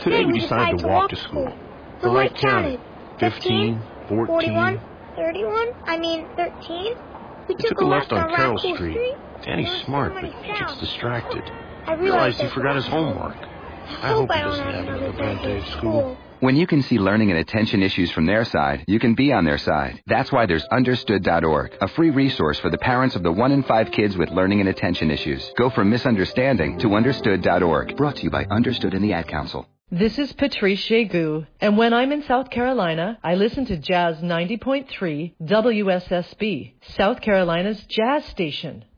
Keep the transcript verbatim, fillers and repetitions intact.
Today we decided to walk to school. The light counted. Fifteen, fourteen, thirty-one, I mean thirteen. We took, took a left on Carroll Street. Street. Danny's smart, but he gets distracted. I realized he forgot his homework. I hope he doesn't have another bad day at school. When you can see learning and attention issues from their side, you can be on their side. That's why there's understood dot org, a free resource for the parents of the one in five kids with learning and attention issues. Go from misunderstanding to understood dot org. Brought to you by Understood and the Ad Council. This is Patrice Shegu, and when I'm in South Carolina, I listen to Jazz ninety point three W S S B, South Carolina's jazz station.